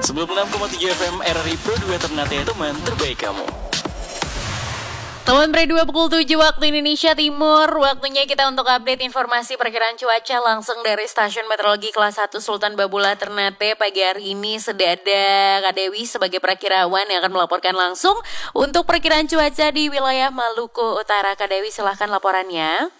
96,3 FM RRI Pro 2 Ternate, teman terbaik kamu. Teman Pre 2 pukul 7 waktu Indonesia Timur. Waktunya kita untuk update informasi perkiraan cuaca langsung dari Stasiun Meteorologi Kelas 1 Sultan Babula Ternate. Pagi hari ini sudah ada Kak Dewi sebagai perakirawan yang akan melaporkan langsung untuk perkiraan cuaca di wilayah Maluku Utara. Kak Dewi, silahkan laporannya.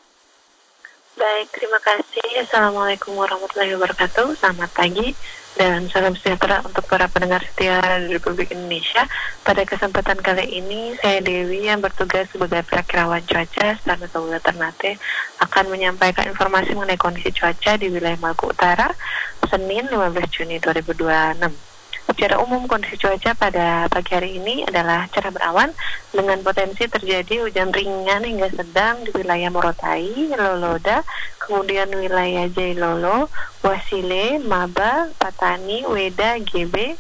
Baik, terima kasih. Assalamualaikum warahmatullahi wabarakatuh. Selamat pagi dan salam sejahtera untuk para pendengar setia di Republik Indonesia. Pada kesempatan kali ini, saya Dewi yang bertugas sebagai perakirawan cuaca Stasiun Meteorologi Ternate akan menyampaikan informasi mengenai kondisi cuaca di wilayah Maluku Utara Senin 15 Juni 2026. Secara umum kondisi cuaca pada pagi hari ini adalah cerah berawan dengan potensi terjadi hujan ringan hingga sedang di wilayah Morotai, Loloda, kemudian wilayah Jailolo, Wasile, Maba, Patani, Weda, GB,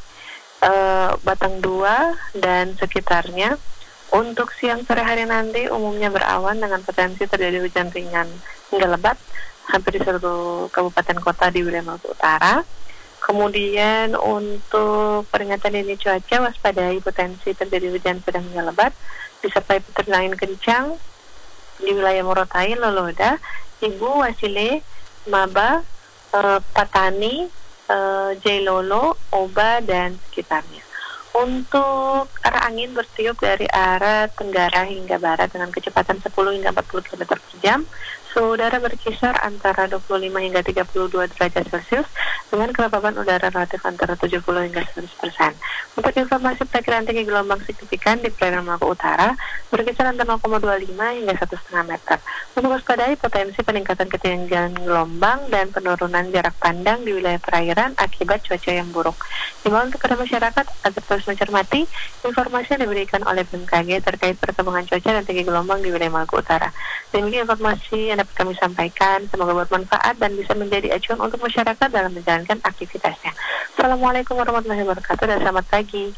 Batang Dua, dan sekitarnya. Untuk siang sore hari nanti umumnya berawan dengan potensi terjadi hujan ringan hingga lebat hampir di seluruh kabupaten kota di wilayah Maluku Utara. Kemudian untuk peringatan dini cuaca, waspadai potensi terjadi hujan sedang hingga lebat disertai petir angin kencang di wilayah Morotai, Loloda, Ibu, Wasile, Maba, Patani, Jailolo, Oba, dan sekitarnya. Untuk arah angin bertiup dari arah tenggara hingga barat dengan kecepatan 10 hingga 40 km per jam. Suhu udara berkisar antara 25 hingga 32 derajat Celcius dengan kelembaban udara relatif antara 70 hingga 100%. Untuk informasi perkiraan tinggi gelombang signifikan di perairan Maluku Utara berkisar antara 0,25 hingga 1,5 meter. Untuk waspadai potensi peningkatan ketinggian gelombang dan penurunan jarak pandang di wilayah perairan akibat cuaca yang buruk. Himbauan kepada masyarakat agar terus mencermati informasi yang diberikan oleh BMKG terkait perkembangan cuaca dan tinggi gelombang di wilayah Maluku Utara. Demikian informasi yang dapat kami sampaikan, semoga bermanfaat dan bisa menjadi acuan untuk masyarakat dalam menjalankan aktivitasnya. Assalamualaikum warahmatullahi wabarakatuh dan selamat pagi.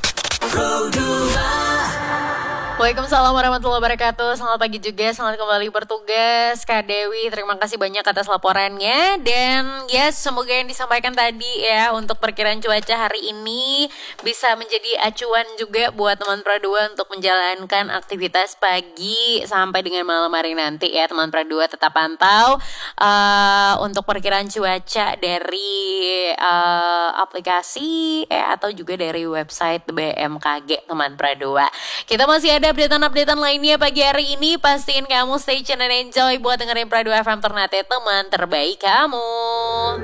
Waalaikumsalam warahmatullahi wabarakatuh. Selamat pagi juga, selamat kembali bertugas Kak Dewi. Terima kasih banyak atas laporannya. Dan ya, semoga yang disampaikan tadi ya untuk perkiraan cuaca hari ini bisa menjadi acuan juga buat teman Pradua untuk menjalankan aktivitas pagi sampai dengan malam hari nanti ya. Teman Pradua tetap pantau untuk perkiraan cuaca dari aplikasi atau juga dari website BMKG teman Pradua. Kita masih ada updatean lainnya pagi hari ini. Pastiin kamu stay tune and enjoy buat dengerin Pradua FM Ternate, teman terbaik kamu.